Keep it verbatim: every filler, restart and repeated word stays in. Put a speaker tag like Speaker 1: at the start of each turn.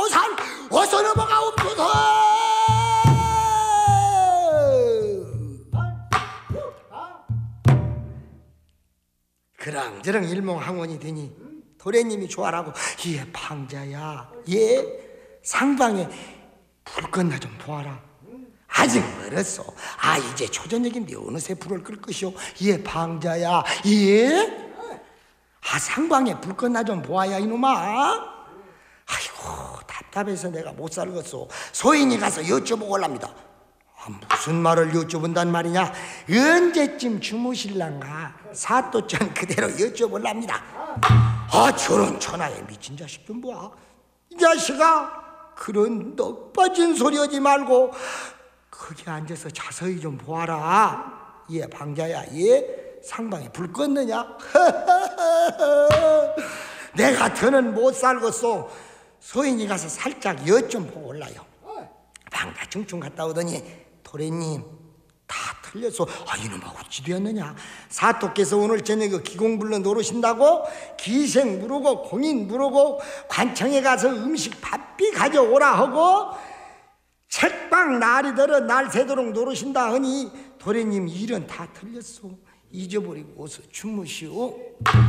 Speaker 1: 오산 어서 넘어가옵소서. 그랑저랑 일몽항원이 되니 도련님이 좋아라고 예 방자야 예 상방에 불 껐나 좀 보아라. 아직 멀었어. 아 이제 초저녁인데 어느새 불을 끌 것이오. 예 방자야 예? 아 상방에 불 껐나 좀 보아야 이놈아. 아이고 답답해서 내가 못 살겠소. 소인이 가서 여쭤보고 올랍니다. 아, 무슨 말을 여쭤본단 말이냐. 언제쯤 주무실란가 사또전 그대로 여쭤볼랍니다. 아 저런 천하에 미친 자식 좀 봐. 이 자식아 그런 넉 빠진 소리 하지 말고 거기 앉아서 자세히 좀 보아라. 예 방자야 예? 상방에 불 껐느냐? 내가 더는 못 살겠소. 소인이 가서 살짝 엿 좀 보고 올라요. 방자 중충 갔다 오더니 도련님 다 틀렸어. 아 이놈아 어찌 되었느냐. 사또께서 오늘 저녁에 기공불로 노르신다고 기생 물으고 공인 물으고 관청에 가서 음식 밥비 가져오라 하고 책방 날이 들어 날 새도록 노르신다 하니 도련님 일은 다 틀렸어. 잊어버리고 어서 주무시오.